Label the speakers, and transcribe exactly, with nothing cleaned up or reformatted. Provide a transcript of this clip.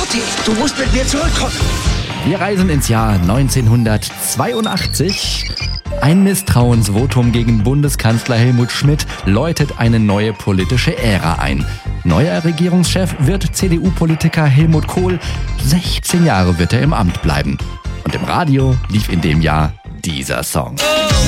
Speaker 1: Mutti, du musst mit mir zurückkommen.
Speaker 2: Wir reisen ins Jahr neunzehnhundertzweiundachtzig. Ein Misstrauensvotum gegen Bundeskanzler Helmut Schmidt läutet eine neue politische Ära ein. Neuer Regierungschef wird C D U-Politiker Helmut Kohl. sechzehn Jahre wird er im Amt bleiben. Und im Radio lief in dem Jahr dieser Song.